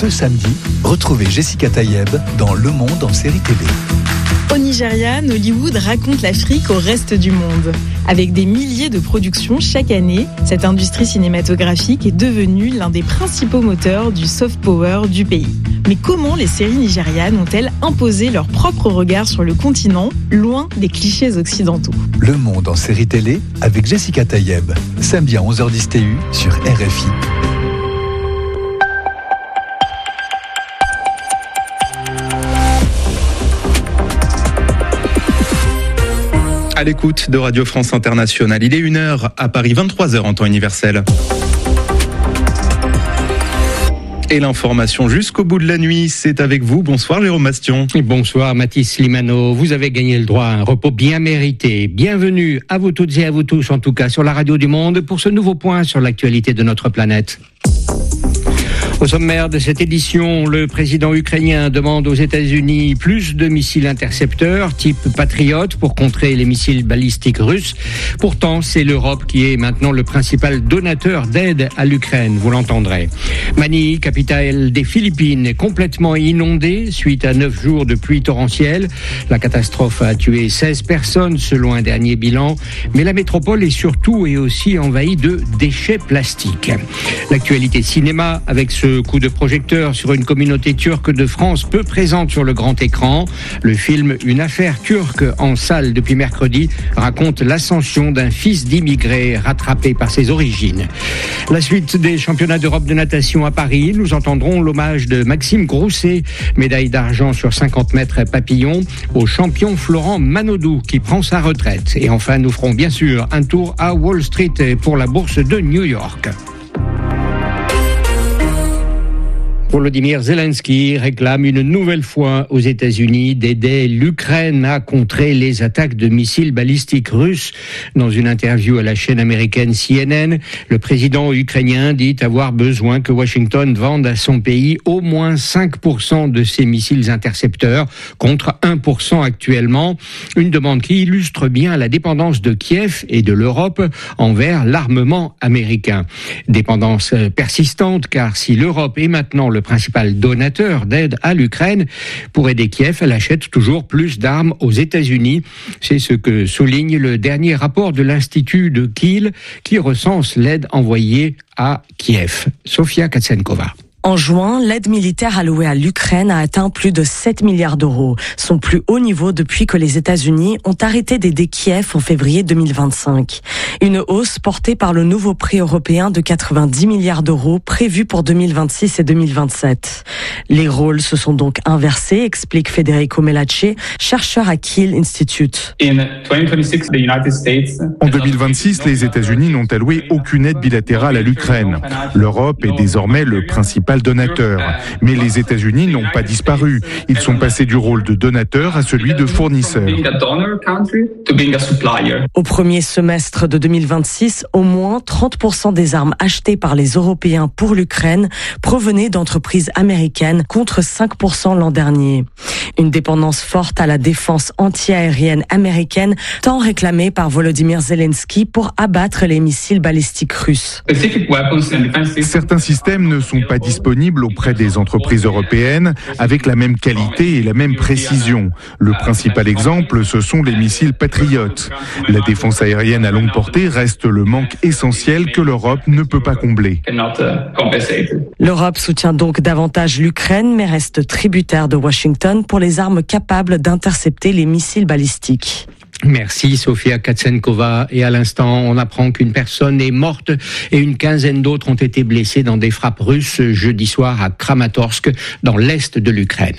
Ce samedi, retrouvez Jessica Tayeb dans Le Monde en série télé. Au Nigeria, Nollywood raconte l'Afrique au reste du monde. Avec des milliers de productions chaque année, cette industrie cinématographique est devenue l'un des principaux moteurs du soft power du pays. Mais comment les séries nigérianes ont-elles imposé leur propre regard sur le continent, loin des clichés occidentaux ? Le Monde en série télé avec Jessica Tayeb, samedi à 11h10 TU sur RFI. À l'écoute de Radio France Internationale. Il est 1h à Paris, 23h en temps universel. Et l'information jusqu'au bout de la nuit, c'est avec vous. Bonsoir Jérôme Bastion. Bonsoir Mathis Limano. Vous avez gagné le droit à un repos bien mérité. Bienvenue à vous toutes et à vous tous, en tout cas sur la radio du Monde, pour ce nouveau point sur l'actualité de notre planète. Au sommaire de cette édition, le président ukrainien demande aux États-Unis plus de missiles intercepteurs type Patriot pour contrer les missiles balistiques russes. Pourtant, c'est l'Europe qui est maintenant le principal donateur d'aide à l'Ukraine, vous l'entendrez. Manille, capitale des Philippines, est complètement inondée suite à 9 jours de pluie torrentielle. La catastrophe a tué 16 personnes selon un dernier bilan, mais la métropole est surtout et aussi envahie de déchets plastiques. L'actualité cinéma avec ce coup de projecteur sur une communauté turque de France peu présente sur le grand écran. Le film Une affaire turque en salle depuis mercredi raconte l'ascension d'un fils d'immigrés rattrapé par ses origines. La suite des championnats d'Europe de natation à Paris, nous entendrons l'hommage de Maxime Grousset, médaille d'argent sur 50 mètres papillon, au champion Florent Manodou qui prend sa retraite. Et enfin, nous ferons bien sûr un tour à Wall Street pour la bourse de New York. Volodymyr Zelensky réclame une nouvelle fois aux États-Unis d'aider l'Ukraine à contrer les attaques de missiles balistiques russes. Dans une interview à la chaîne américaine CNN, le président ukrainien dit avoir besoin que Washington vende à son pays au moins 5% de ses missiles intercepteurs, contre 1% actuellement. Une demande qui illustre bien la dépendance de Kiev et de l'Europe envers l'armement américain. Dépendance persistante, car si l'Europe est maintenant le principal donateur d'aide à l'Ukraine, pour aider Kiev, elle achète toujours plus d'armes aux États-Unis. C'est ce que souligne le dernier rapport de l'Institut de Kiel qui recense l'aide envoyée à Kiev. Sofia Katsenkova. En juin, l'aide militaire allouée à l'Ukraine a atteint plus de 7 milliards d'euros, son plus haut niveau depuis que les États-Unis ont arrêté d'aider Kiev en février 2025. Une hausse portée par le nouveau prix européen de 90 milliards d'euros prévu pour 2026 et 2027. Les rôles se sont donc inversés, explique Federico Melacce, chercheur à Kiel Institute. En 2026, les États-Unis n'ont alloué aucune aide bilatérale à l'Ukraine. L'Europe est désormais le principal donateur. Mais les États-Unis n'ont pas disparu. Ils sont passés du rôle de donateur à celui de fournisseur. Au premier semestre de 2026, au moins 30% des armes achetées par les Européens pour l'Ukraine provenaient d'entreprises américaines, contre 5% l'an dernier. Une dépendance forte à la défense anti-aérienne américaine, tant réclamée par Volodymyr Zelensky pour abattre les missiles balistiques russes. Certains systèmes ne sont pas disponibles auprès des entreprises européennes avec la même qualité et la même précision. Le principal exemple, ce sont les missiles Patriot. La défense aérienne à longue portée reste le manque essentiel que l'Europe ne peut pas combler. L'Europe soutient donc davantage l'Ukraine, mais reste tributaire de Washington pour les armes capables d'intercepter les missiles balistiques. Merci Sofia Katsenkova. Et à l'instant, on apprend qu'une personne est morte et une quinzaine d'autres ont été blessées dans des frappes russes jeudi soir à Kramatorsk, dans l'est de l'Ukraine.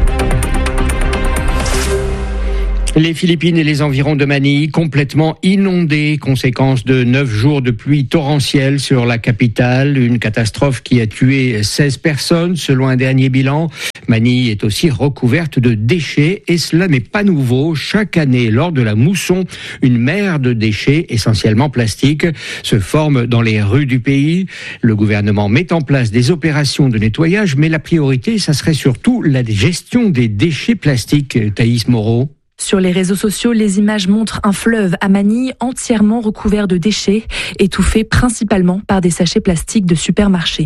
Les Philippines et les environs de Manille complètement inondés, conséquence de 9 jours de pluie torrentielle sur la capitale. Une catastrophe qui a tué 16 personnes selon un dernier bilan. Manille est aussi recouverte de déchets et cela n'est pas nouveau. Chaque année, lors de la mousson, une mer de déchets, essentiellement plastiques, se forme dans les rues du pays. Le gouvernement met en place des opérations de nettoyage, mais la priorité, ça serait surtout la gestion des déchets plastiques. Thaïs Moreau. Sur les réseaux sociaux, les images montrent un fleuve à Manille entièrement recouvert de déchets, étouffé principalement par des sachets plastiques de supermarchés.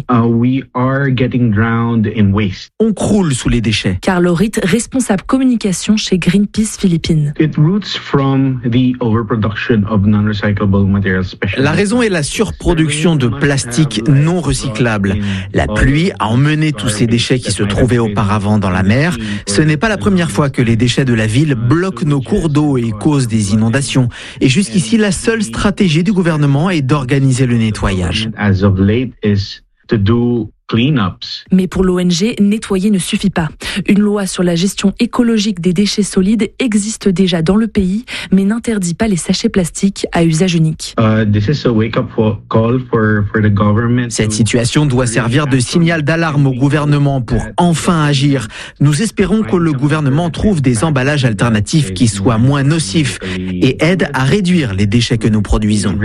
On croule sous les déchets. Carlo Ritt, responsable communication chez Greenpeace Philippines. La raison est la surproduction de plastique non recyclable. La pluie a emmené tous ces déchets qui se trouvaient auparavant dans la mer. Ce n'est pas la première fois que les déchets de la ville bloquent nos cours d'eau et causent des inondations. Et jusqu'ici, la seule stratégie du gouvernement est d'organiser le nettoyage. Mais pour l'ONG, nettoyer ne suffit pas. Une loi sur la gestion écologique des déchets solides existe déjà dans le pays, mais n'interdit pas les sachets plastiques à usage unique. Cette situation doit servir de signal d'alarme au gouvernement pour enfin agir. Nous espérons que le gouvernement trouve des emballages alternatifs qui soient moins nocifs et aident à réduire les déchets que nous produisons.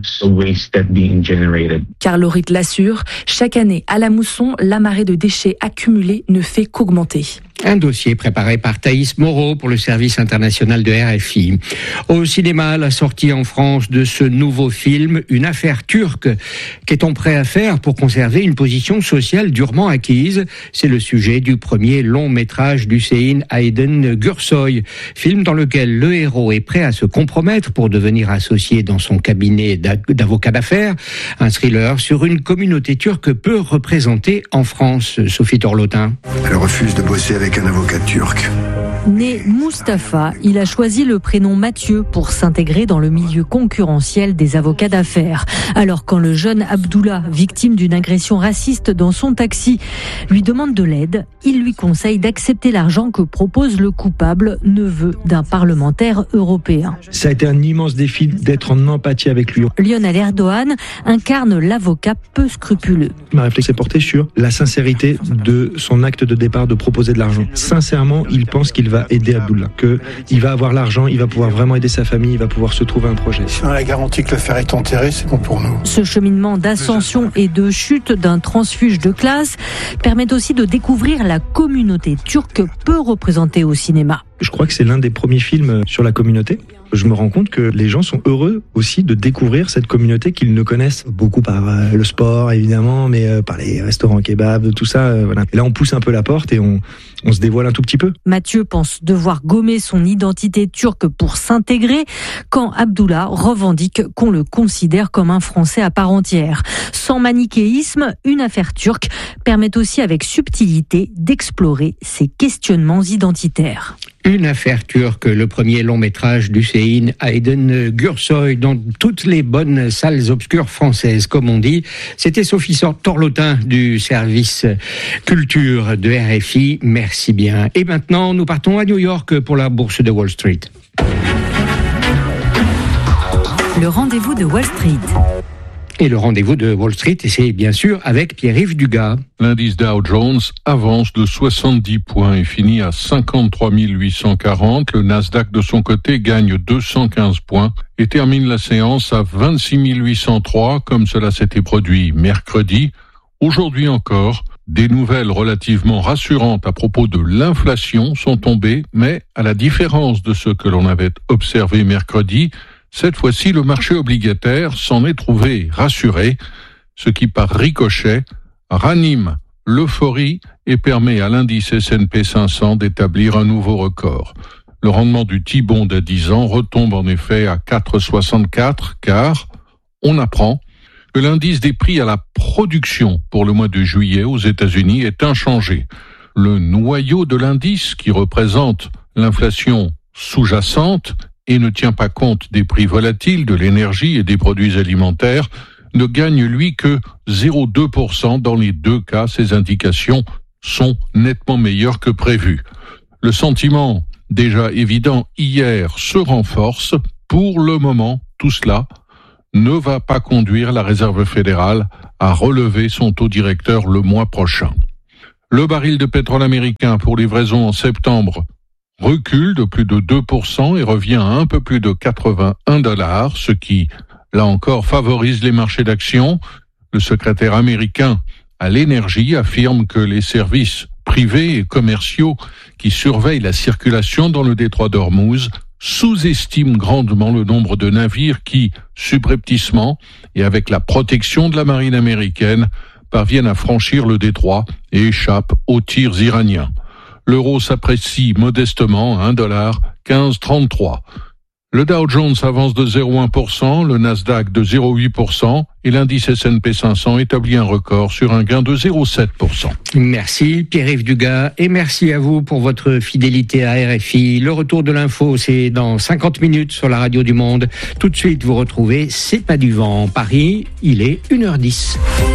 Carlo Ritt l'assure, chaque année à la Mousson, la marée de déchets accumulés ne fait qu'augmenter. Un dossier préparé par Thaïs Moreau pour le service international de RFI. Au cinéma, la sortie en France de ce nouveau film, Une affaire turque. Qu'est-on prêt à faire pour conserver une position sociale durement acquise? C'est le sujet du premier long métrage d'Hüseyin Aydın Gürsoy. Film dans lequel le héros est prêt à se compromettre pour devenir associé dans son cabinet d'avocat d'affaires. Un thriller sur une communauté turque peu représentée en France. Sophie Torlotin. Elle refuse de bosser avec un avocat turc. Né Mustapha, il a choisi le prénom Mathieu pour s'intégrer dans le milieu concurrentiel des avocats d'affaires. Alors quand le jeune Abdullah, victime d'une agression raciste dans son taxi, lui demande de l'aide, il lui conseille d'accepter l'argent que propose le coupable, neveu d'un parlementaire européen. Ça a été un immense défi d'être en empathie avec lui. Lionel Erdogan incarne l'avocat peu scrupuleux. Ma réflexion est portée sur la sincérité de son acte de départ de proposer de l'argent. Sincèrement, il pense qu'il va aider Abdullah, qu'il va avoir l'argent, il va pouvoir vraiment aider sa famille, il va pouvoir se trouver un projet. Si on a la garantie que le fer est enterré, c'est bon pour nous. Ce cheminement d'ascension et de chute d'un transfuge de classe permet aussi de découvrir la communauté turque peu représentée au cinéma. Je crois que c'est l'un des premiers films sur la communauté. Je me rends compte que les gens sont heureux aussi de découvrir cette communauté qu'ils ne connaissent beaucoup par le sport évidemment, mais par les restaurants kebab, tout ça. Voilà. Et là on pousse un peu la porte et on se dévoile un tout petit peu. Mathieu pense devoir gommer son identité turque pour s'intégrer, quand Abdullah revendique qu'on le considère comme un Français à part entière. Sans manichéisme, Une affaire turque permet aussi avec subtilité d'explorer ces questionnements identitaires. Une affaire turque, le premier long métrage d'Hüseyin Aydın Gürsoy dans toutes les bonnes salles obscures françaises, comme on dit. C'était Sophie Torlotin du service culture de RFI. Merci bien. Et maintenant, nous partons à New York pour la bourse de Wall Street. Le rendez-vous de Wall Street. Et le rendez-vous de Wall Street, c'est bien sûr avec Pierre-Yves Dugas. L'indice Dow Jones avance de 70 points et finit à 53 840. Le Nasdaq, de son côté, gagne 215 points et termine la séance à 26 803, comme cela s'était produit mercredi. Aujourd'hui encore, des nouvelles relativement rassurantes à propos de l'inflation sont tombées, mais à la différence de ce que l'on avait observé mercredi, cette fois-ci, le marché obligataire s'en est trouvé rassuré, ce qui par ricochet ranime l'euphorie et permet à l'indice S&P 500 d'établir un nouveau record. Le rendement du T-bond à 10 ans retombe en effet à 4,64 car on apprend que l'indice des prix à la production pour le mois de juillet aux États-Unis est inchangé. Le noyau de l'indice, qui représente l'inflation sous-jacente et ne tient pas compte des prix volatiles, de l'énergie et des produits alimentaires, ne gagne lui que 0,2%. Dans les deux cas, ces indications sont nettement meilleures que prévu. Le sentiment déjà évident hier se renforce. Pour le moment, tout cela ne va pas conduire la Réserve fédérale à relever son taux directeur le mois prochain. Le baril de pétrole américain pour livraison en septembre recule de plus de 2% et revient à un peu plus de $81, ce qui, là encore, favorise les marchés d'actions. Le secrétaire américain à l'énergie affirme que les services privés et commerciaux qui surveillent la circulation dans le détroit d'Ormuz sous-estiment grandement le nombre de navires qui, subrepticement et avec la protection de la marine américaine, parviennent à franchir le détroit et échappent aux tirs iraniens. L'euro s'apprécie modestement à $1,1533. Le Dow Jones avance de 0,1%, le Nasdaq de 0,8% et l'indice S&P 500 établit un record sur un gain de 0,7%. Merci Pierre-Yves Dugas et merci à vous pour votre fidélité à RFI. Le retour de l'info, c'est dans 50 minutes sur la radio du Monde. Tout de suite, vous retrouvez C'est pas du vent. Paris, il est 1h10.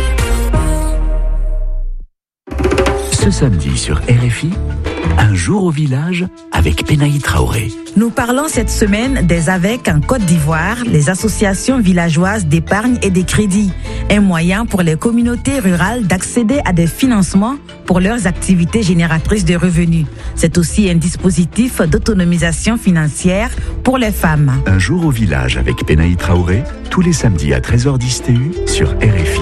Ce samedi sur RFI, un jour au village avec Penaï Traoré. Nous parlons cette semaine des AVEC en Côte d'Ivoire, les associations villageoises d'épargne et de crédit, un moyen pour les communautés rurales d'accéder à des financements pour leurs activités génératrices de revenus. C'est aussi un dispositif d'autonomisation financière pour les femmes. Un jour au village avec Penaï Traoré, tous les samedis à 13h10 TU sur RFI.